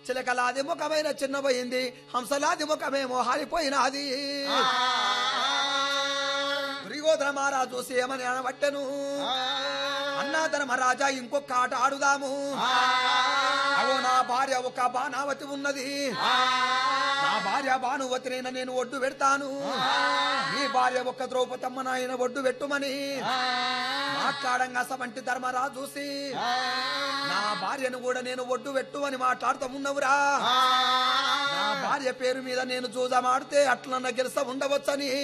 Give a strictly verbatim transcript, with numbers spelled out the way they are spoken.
చిలకలాది ముఖమైన చిన్నపోయింది, హంసలాది ముఖమేమో హారిపోయినది. దుర్యోధన మహారాజు చూసి ఏమని అనబట్టెను, అన్నా ధర్మరాజా ఇంకొక ఆట ఆడుదాము. అవో నా భార్య ఒక బాణావతి ఉన్నది, నా భార్య భానువతినైనా నేను ఒడ్డు పెడతాను, నీ భార్య ఒక ద్రౌపదమ్మ నాయన ఒడ్డు పెట్టుమని మాట్లాడంగా సమంటి ధర్మరాజు చూసి నా భార్యను కూడా నేను ఒడ్డు పెట్టు అని మాట్లాడుతూ ఉన్నవురా, నా భార్య పేరు మీద నేను చూజమాడితే అట్లన్న గెలుస ఉండవచ్చని